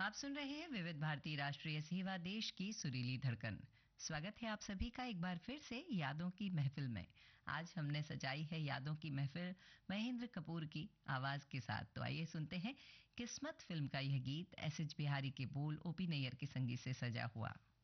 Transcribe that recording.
आप सुन रहे हैं विविध भारती राष्ट्रीय सेवा, देश की सुरीली धड़कन। स्वागत है आप सभी का एक बार फिर से यादों की महफिल में। आज हमने सजाई है यादों की महफिल महेंद्र कपूर की आवाज के साथ। तो आइए सुनते हैं किस्मत फिल्म का यह गीत, एस एच बिहारी के बोल, ओपी नैयर के संगीत से सजा हुआ।